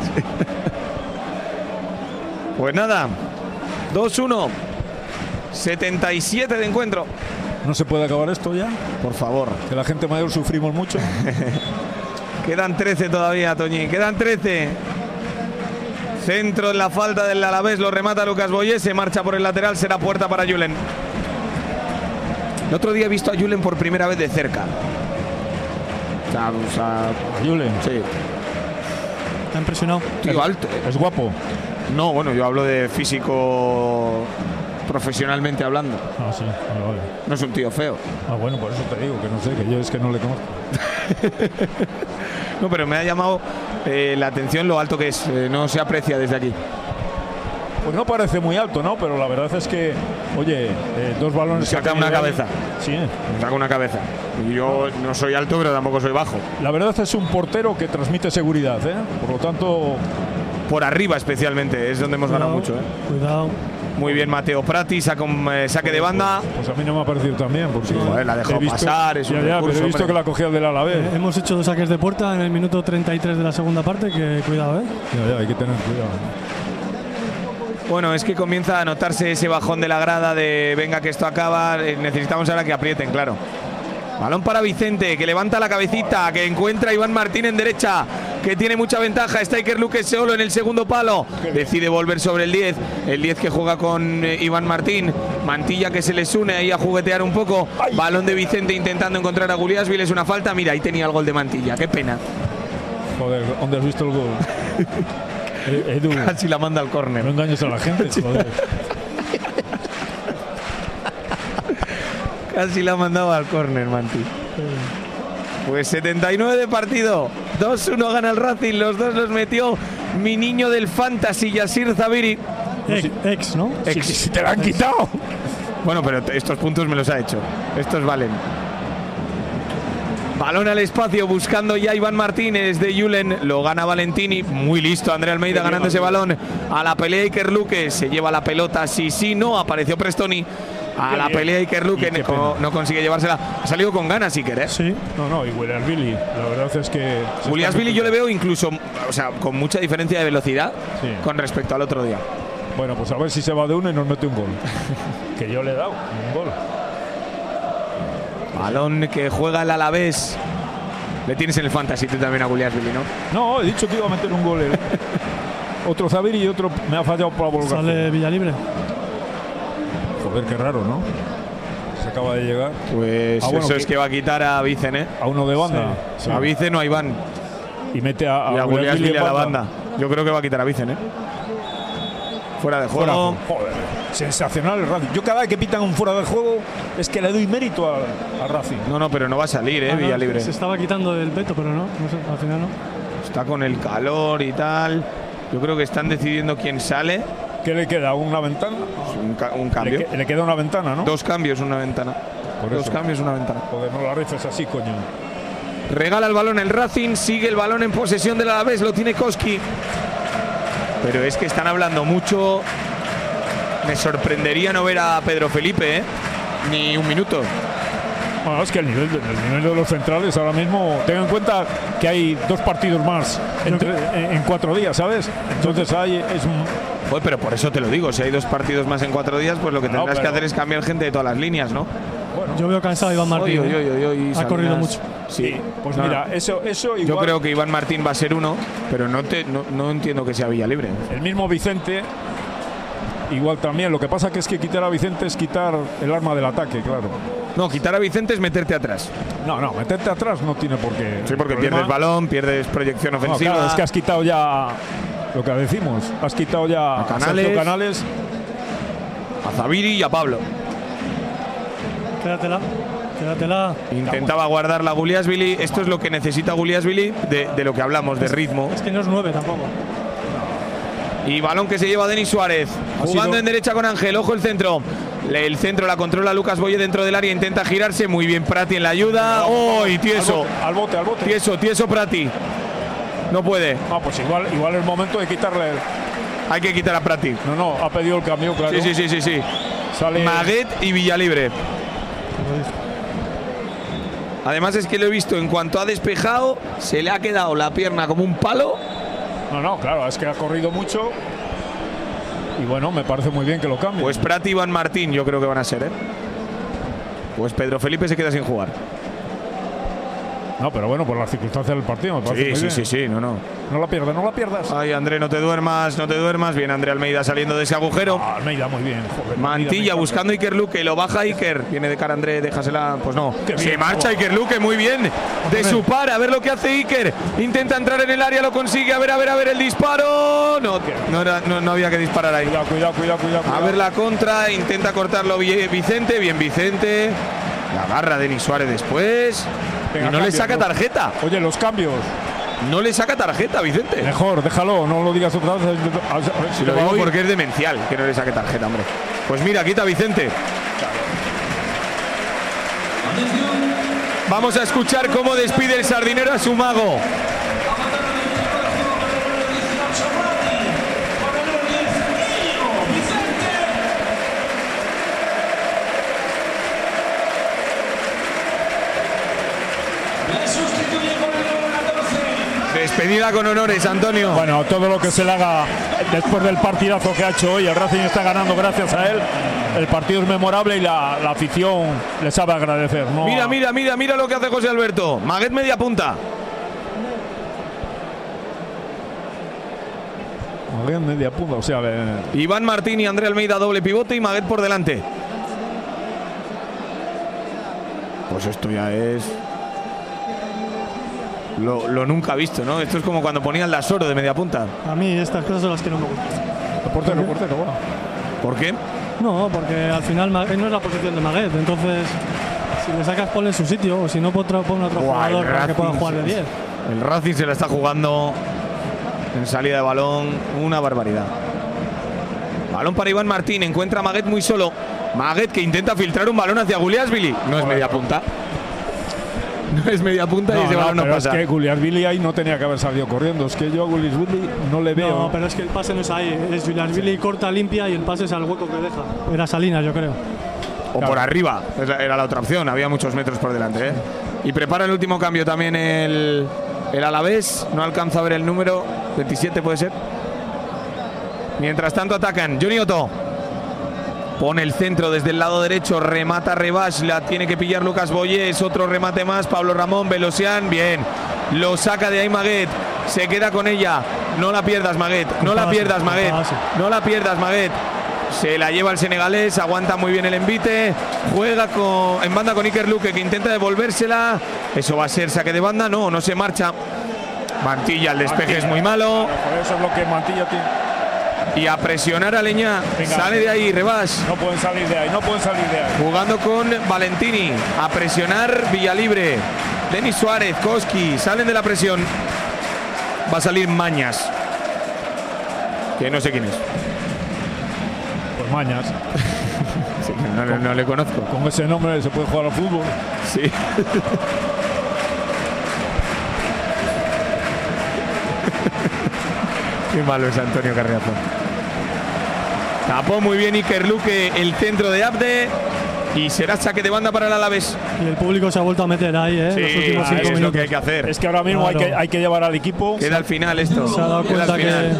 Pues nada, 2-1, 77 de encuentro. ¿No se puede acabar esto ya? Por favor. Que la gente mayor sufrimos mucho. Quedan 13 todavía, Toñi. Quedan 13. Centro en la falta del Alavés. Lo remata Lucas Boye. Se marcha por el lateral. Será puerta para Julen. El otro día he visto a Julen por primera vez de cerca. ¿A Julen? Sí. ¿Está impresionado? Tío alto. ¿Es guapo? No, bueno, yo hablo de físico... profesionalmente hablando. Sí, vale. No es un tío feo. Bueno, por eso te digo que no sé, que yo es que no le conozco. No, pero me ha llamado la atención lo alto que es. No se aprecia desde aquí. Pues no parece muy alto, ¿no? Pero la verdad es que, oye, 2 balones... Saca una cabeza. Sí. Saca una cabeza. Yo no soy alto, pero tampoco soy bajo. La verdad es un portero que transmite seguridad, ¿eh? Por lo tanto... Por arriba especialmente, es donde hemos ganado mucho, ¿eh? Cuidado. Muy bien Mateo Prati, saca un saque de banda. Pues a mí no me ha parecido tan bien. Porque la dejó pasar, es un recurso, pero he visto que la cogía del Alavés. Hemos hecho 2 saques de puerta en el minuto 33 de la segunda parte, que cuidado, ¿eh? Ya, hay que tener cuidado. Bueno, es que comienza a notarse ese bajón de la grada de venga que esto acaba, necesitamos ahora que aprieten, claro. Balón para Vicente, que levanta la cabecita, que encuentra a Iván Martín en derecha, que tiene mucha ventaja. Está Iker Luque solo en el segundo palo. Decide volver sobre el 10. El 10 que juega con Iván Martín. Mantilla que se les une ahí a juguetear un poco. Balón de Vicente intentando encontrar a Guliasvili. Es una falta. Mira, ahí tenía el gol de Mantilla. Qué pena. Joder, ¿dónde has visto el gol? Edu, casi la manda al córner. No engañes a la gente, joder. Casi la mandaba al córner, Manti. Pues 79 de partido. 2-1 gana el Racing. Los 2 los metió mi niño del Fantasy, Yasir Zabiri. Ex, ¿no? Si te lo han quitado. Bueno, pero estos puntos me los ha hecho. Estos valen. Balón al espacio, buscando ya Iván Martínez de Julen. Lo gana Valentini. Muy listo André Almeida ganando ese balón. A la pelea Iker Luque. Se lleva la pelota. Sí, no. Apareció Prestoni. a la pelea Iker Luque, no consigue llevársela. Ha salido con ganas Iker, ¿eh? Sí. No, y Williams-Billy. La verdad es que… Williams-Billy yo le veo incluso, o sea, con mucha diferencia de velocidad con respecto al otro día. Bueno, pues a ver si se va de uno y nos mete un gol. Que yo le he dado un gol. Balón que juega el Alavés. Le tienes en el fantasy tú también a Williams-Billy, ¿no? No, he dicho que iba a meter un gol. Otro Zaviri y otro me ha fallado por la volver. Sale Villalibre. Joder, qué raro, ¿no? Se acaba de llegar. Pues eso es que va a quitar a Vicen, ¿eh? A uno de banda. Sí. A Vicen o a Iván. Y mete a Williams-Billy a la banda. Yo creo que va a quitar a Vicen, ¿eh? Fuera de juego. Joder, sensacional el Racing. Yo cada vez que pitan un fuera de juego es que le doy mérito al Racing. No, pero no va a salir, Villalibre. Se estaba quitando el veto, pero no sé, al final no. Está con el calor y tal. Yo creo que están decidiendo quién sale. ¿Qué le queda? ¿Una ventana? Un cambio. Le queda una ventana, ¿no? 2 cambios, una ventana. Dos cambios, una ventana. Joder, no la rifes así, coño. Regala el balón el Racing, sigue el balón en posesión del Alavés, lo tiene Koski. Pero es que están hablando mucho. Me sorprendería no ver a Pedro Felipe, ni un minuto. Bueno, es que el nivel de los centrales ahora mismo, ten en cuenta que hay 2 partidos más en 4 días, ¿sabes? Entonces es un… Pues, pero por eso te lo digo, si hay 2 partidos más en 4 días, pues lo que tendrás que hacer es cambiar gente de todas las líneas, ¿no? Bueno, yo veo cansado a Iván Martín. Ha corrido mucho. Sí, pues mira, eso igual… Yo creo que Iván Martín va a ser uno, pero no entiendo que sea Villalibre. El mismo Vicente… Igual también, lo que pasa que es que quitar a Vicente es quitar el arma del ataque, claro. No, quitar a Vicente es meterte atrás. No, meterte atrás no tiene por qué. Sí, porque pierdes balón, pierdes proyección ofensiva. No, claro, es que has quitado ya lo que decimos. Has quitado ya a Canales, a Zaviri y a Pablo. Quédatela. Intentaba guardar la Williams-Billy. Esto es lo que necesita Williams-Billy de lo que hablamos, de ritmo. Es que no es 9 tampoco. Y balón que se lleva Denis Suárez. Jugando en derecha con Ángel. Ojo el centro. El centro la controla Lucas Boye dentro del área. Intenta girarse. Muy bien Prati en la ayuda. ¡Oh! Y tieso. Al bote. Tieso Prati. No puede. Pues igual es momento de quitarle. Hay que quitar a Prati. No, ha pedido el cambio, claro. Sí. Sale Maguet y Villalibre. Además es que lo he visto. En cuanto ha despejado, se le ha quedado la pierna como un palo. No, claro, es que ha corrido mucho. Y bueno, me parece muy bien que lo cambie. Pues Prat y Iván Martín yo creo que van a ser, Pues Pedro Felipe se queda sin jugar. No, pero bueno, por las circunstancias del partido me parece sí, no. No la pierdas. Ay, André, no te duermas. Bien, André Almeida saliendo de ese agujero. Almeida, muy bien. Joder, Mantilla buscando a Iker Luque, lo baja Iker. Viene de cara André, déjasela. Pues no. Se marcha Iker Luque, muy bien. De su par, a ver lo que hace Iker. Intenta entrar en el área, lo consigue. A ver el disparo. No había que disparar ahí. Cuidado. A ver la contra, intenta cortarlo Vicente. Bien, Vicente. La agarra Denis Suárez después. Venga, y no le saca tarjeta. Oye, los cambios. No le saca tarjeta, Vicente. Mejor, déjalo, no lo digas otra vez. Si lo digo porque es demencial que no le saque tarjeta, hombre. Pues mira, quita Vicente. Vamos a escuchar cómo despide el Sardinero a su mago. Despedida con honores, Antonio. Bueno, todo lo que se le haga después del partidazo que ha hecho hoy. El Racing está ganando gracias a él. El partido es memorable y la afición le sabe agradecer, ¿no? Mira lo que hace José Alberto. Maguet media punta. Maguet media punta, o sea… Iván Martín y André Almeida doble pivote y Maguet por delante. Pues esto ya es… Lo nunca visto, ¿no? Esto es como cuando ponía el Dasoro de media punta. A mí estas cosas son las que no me gustan. Portero, bueno. ¿Por qué? No, porque al final no es la posición de Maguet. Entonces, si le sacas, ponle en su sitio. O si no, pone otro jugador para que pueda jugar de 10. El Racing se la está jugando en salida de balón. Una barbaridad. Balón para Iván Martín. Encuentra a Maguet muy solo. Maguet que intenta filtrar un balón hacia Williams-Billy. No es media punta. No es media punta y ese balón no pasa. Es que Williams-Billy ahí no tenía que haber salido corriendo. Es que yo a Williams-Billy no le veo. No, pero es que el pase no es ahí. Es Williams-Billy corta, limpia y el pase es al hueco que deja. Era Salinas, yo creo. O por arriba, era la otra opción, había muchos metros por delante. Y prepara el último cambio también el Alavés, no alcanza a ver el número, 27 puede ser. Mientras tanto atacan, Johnny Otto. Pone el centro desde el lado derecho, remata Rebash, la tiene que pillar Lucas Boyés, otro remate más, Pablo Ramón, Velosian, bien. Lo saca de ahí Maguet, se queda con ella. No la pierdas, Maguet, no la pierdas, Maguet, no la pierdas, Maguet. Se la lleva el senegalés, aguanta muy bien el envite, juega en banda con Iker Luque, que intenta devolvérsela. Eso va a ser saque de banda, no se marcha. Mantilla, el despeje es muy malo. Por eso es lo que Mantilla tiene. Y a presionar a Leñá. Venga, sale de ahí, Rebash. No pueden salir de ahí, no pueden salir de ahí. Jugando con Valentini. A presionar Villalibre. Denis Suárez, Koski. Salen de la presión. Va a salir Mañas. Que no sé quién es. Pues Mañas. Sí, no le conozco. Con ese nombre se puede jugar al fútbol. Sí. Qué malo es Antonio Carriazo. Tapó muy bien Iker Luque el centro de Abde y será saque de banda para el Alavés. Y el público se ha vuelto a meter ahí, sí, los últimos 5 minutos. Es lo que hay que hacer. Es que ahora mismo hay que llevar al equipo. Queda al final esto. Se ha dado cuenta que